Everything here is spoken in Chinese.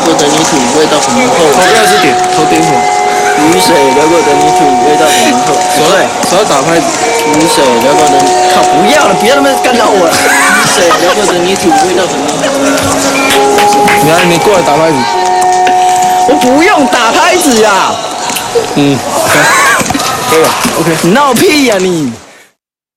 过的泥土味道很浓厚。 头第二次点，头点什么？ 雨水流过的泥土味道很浓厚。 手要打拍子。 雨水流过的，靠，不要了，不要那么干扰我了。雨水流过的泥土味道很浓厚。 你过来打拍子。 我不用打拍子呀。 可以了 ，OK。 你闹屁呀你！